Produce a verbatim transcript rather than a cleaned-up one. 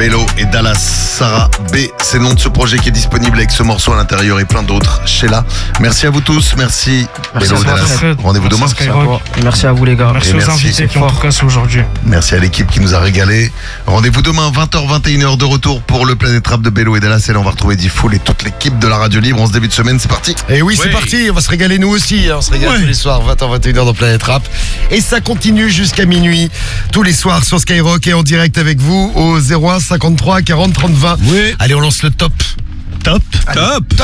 Bello et Dallas. Sarah B, c'est le nom de ce projet qui est disponible avec ce morceau à l'intérieur et plein d'autres. Sheila, merci à vous tous. Merci, Merci Bello et à toi, Dallas. Fred. Rendez-vous Merci demain. à Skyrock. Merci à vous les gars. Merci Et aux merci. invités qui ont Fort. tout cassé aujourd'hui. Merci à l'équipe qui nous a régalé. Rendez-vous demain, vingt heures, vingt et une heures de retour pour le Planète Rap de Bello et Dallas. Et là, on va retrouver D-Fool et toute l'équipe de la Radio Libre. En ce début de semaine, c'est parti. Et oui, c'est Oui. parti, on va se régaler nous aussi, hein. On se régale Ouais. tous les soirs, vingt heures, vingt et une heures dans Planète Rap. Et ça continue jusqu'à minuit, tous les soirs sur Skyrock et en direct avec vous au zéro un cinquante-trois quarante trente vingt. Oui. Allez, on lance le top. Top. Top.